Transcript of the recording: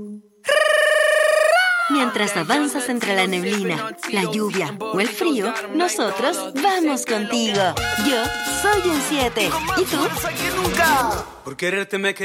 Mientras avanzas entre la neblina, la lluvia o el frío, nosotros vamos contigo. Yo soy un 7. ¿Y tú? Por quererte me